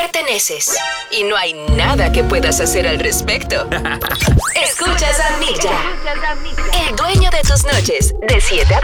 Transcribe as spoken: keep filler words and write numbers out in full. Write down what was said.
perteneces y no hay nada que puedas hacer al respecto. Escuchas a Mick Jagger, el dueño de tus noches, de siete a